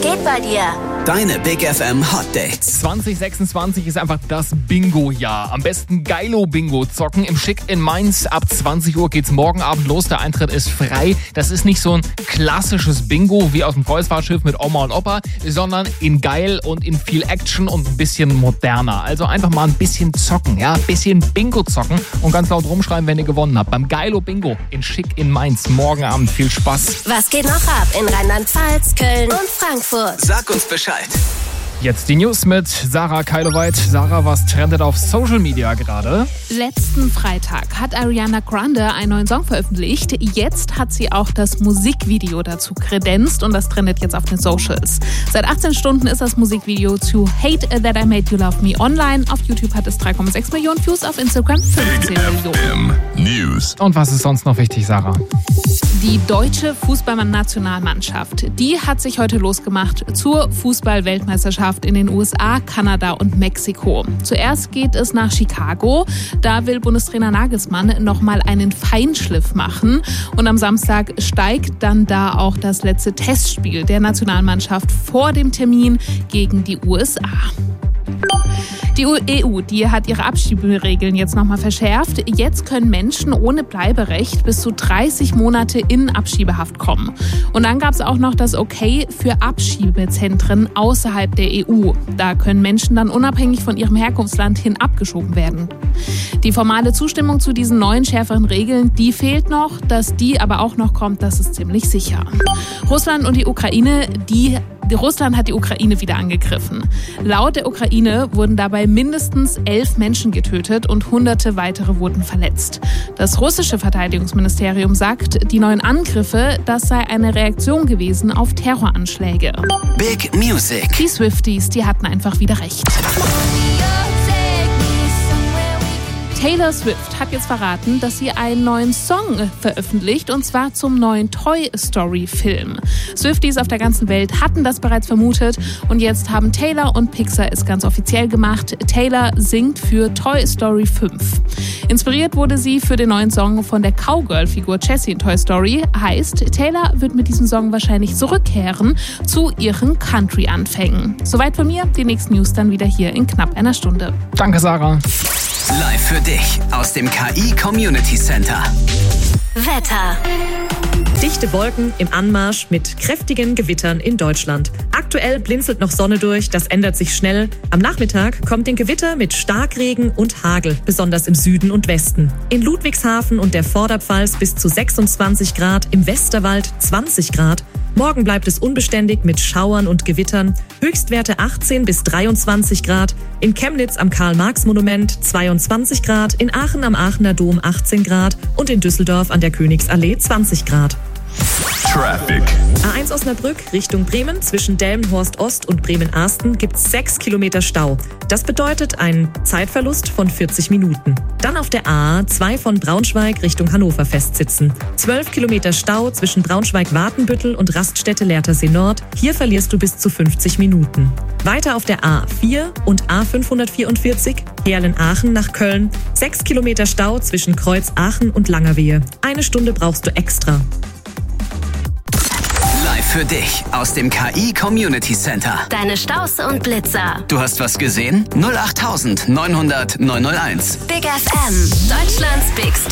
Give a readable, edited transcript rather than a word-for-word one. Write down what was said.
geht bei dir? Deine Big FM Hot Dates. 2026 ist einfach das Bingo-Jahr. Am besten Geilo-Bingo zocken im Schick in Mainz. Ab 20 Uhr geht's morgen Abend los. Der Eintritt ist frei. Das ist nicht so ein klassisches Bingo wie aus dem Kreuzfahrtschiff mit Oma und Opa, sondern in geil und in viel Action und ein bisschen moderner. Also einfach mal ein bisschen zocken, ja, ein bisschen Bingo zocken und ganz laut rumschreiben, wenn ihr gewonnen habt. Beim Geilo-Bingo in Schick in Mainz. Morgen Abend. Viel Spaß. Was geht noch ab in Rheinland-Pfalz, Köln und Frankfurt? Sag uns Bescheid. Jetzt die News mit Sarah Keiloweit. Sarah, was trendet auf Social Media gerade? Letzten Freitag hat Ariana Grande einen neuen Song veröffentlicht. Jetzt hat sie auch das Musikvideo dazu kredenzt und das trendet jetzt auf den Socials. Seit 18 Stunden ist das Musikvideo zu Hate That I Made You Love Me online. Auf YouTube hat es 3,6 Millionen Views, auf Instagram 15 Millionen. News. Und was ist sonst noch wichtig, Sarah? Die deutsche Fußballnationalmannschaft, die hat sich heute losgemacht zur Fußball-Weltmeisterschaft in den USA, Kanada und Mexiko. Zuerst geht es nach Chicago. Da will Bundestrainer Nagelsmann nochmal einen Feinschliff machen. Und am Samstag steigt dann da auch das letzte Testspiel der Nationalmannschaft vor dem Termin gegen die USA. Die EU, die hat ihre Abschieberegeln jetzt nochmal verschärft. Jetzt können Menschen ohne Bleiberecht bis zu 30 Monate in Abschiebehaft kommen. Und dann gab es auch noch das Okay für Abschiebezentren außerhalb der EU. Da können Menschen dann unabhängig von ihrem Herkunftsland hin abgeschoben werden. Die formale Zustimmung zu diesen neuen, schärferen Regeln, die fehlt noch. Dass die aber auch noch kommt, das ist ziemlich sicher. Russland und die Ukraine, Russland hat die Ukraine wieder angegriffen. Laut der Ukraine wurden dabei mindestens 11 Menschen getötet und Hunderte weitere wurden verletzt. Das russische Verteidigungsministerium sagt, die neuen Angriffe, das sei eine Reaktion gewesen auf Terroranschläge. Big Music. Die Swifties, die hatten einfach wieder recht. Taylor Swift hat jetzt verraten, dass sie einen neuen Song veröffentlicht, und zwar zum neuen Toy Story Film. Swifties auf der ganzen Welt hatten das bereits vermutet und jetzt haben Taylor und Pixar es ganz offiziell gemacht. Taylor singt für Toy Story 5. Inspiriert wurde sie für den neuen Song von der Cowgirl-Figur Jessie in Toy Story. Heißt, Taylor wird mit diesem Song wahrscheinlich zurückkehren zu ihren Country-Anfängen. Soweit von mir, die nächsten News dann wieder hier in knapp einer Stunde. Danke, Sarah. Live für dich aus dem KI Community Center. Wetter. Dichte Wolken im Anmarsch mit kräftigen Gewittern in Deutschland. Aktuell blinzelt noch Sonne durch, das ändert sich schnell. Am Nachmittag kommt ein Gewitter mit Starkregen und Hagel, besonders im Süden und Westen. In Ludwigshafen und der Vorderpfalz bis zu 26 Grad, im Westerwald 20 Grad. Morgen bleibt es unbeständig mit Schauern und Gewittern. Höchstwerte 18 bis 23 Grad. In Chemnitz am Karl-Marx-Monument 22 Grad. In Aachen am Aachener Dom 18 Grad. Und in Düsseldorf an der Königsallee 20 Grad. Traffic. A1 Osnabrück Richtung Bremen zwischen Delmenhorst Ost und Bremen-Arsten gibt es 6 Kilometer Stau. Das bedeutet einen Zeitverlust von 40 Minuten. Dann auf der A2 von Braunschweig Richtung Hannover festsitzen. 12 Kilometer Stau zwischen Braunschweig-Watenbüttel und Raststätte Lehrtersee Nord. Hier verlierst du bis zu 50 Minuten. Weiter auf der A4 und A544 Heerlen-Aachen nach Köln. 6 Kilometer Stau zwischen Kreuz Aachen und Langerwehe. 1 Stunde brauchst du extra. Live für dich aus dem KI Community Center. Deine Staus und Blitzer. Du hast was gesehen? 08900 901. Big FM, Deutschlands Big Star.